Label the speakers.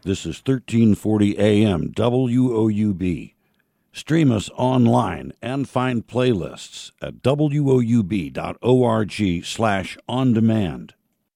Speaker 1: This is 1340 AM WOUB. Stream us online and find playlists at woub.org/on-demand.